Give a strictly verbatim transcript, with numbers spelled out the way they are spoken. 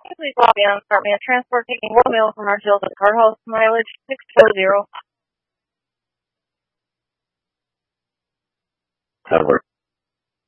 please lobby on Department of Transport taking one mail from our jail to the courthouse, mileage six four zero. Tower.